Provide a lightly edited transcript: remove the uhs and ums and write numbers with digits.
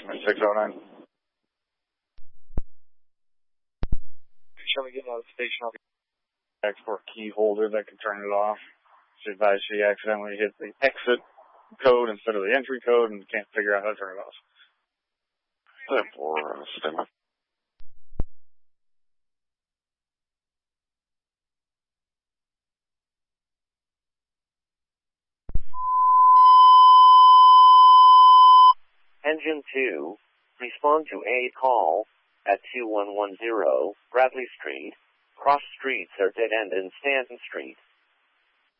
Segment 609. Shall we get out of the station? Export key holder that can turn it off. She advised she accidentally hit the exit code instead of the entry code and can't figure out how to turn it off. 10-4, statement. Engine 2, respond to a call at 2110 Bradley Street. Cross streets are dead end in Stanton Street.